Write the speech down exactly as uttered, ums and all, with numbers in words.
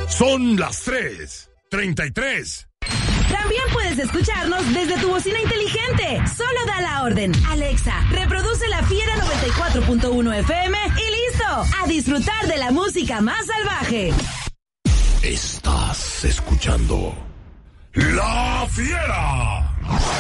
Son las tres treinta y tres. También puedes escucharnos desde tu bocina inteligente. Solo da la orden. Alexa, reproduce La Fiera noventa y cuatro punto uno F M y listo. A disfrutar de la música más salvaje. Estás escuchando La Fiera.